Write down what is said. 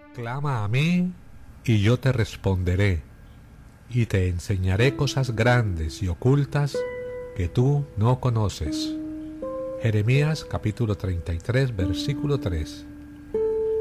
Clama a mí, y yo te responderé, y te enseñaré cosas grandes y ocultas que tú no conoces. Jeremías capítulo 33, versículo 3.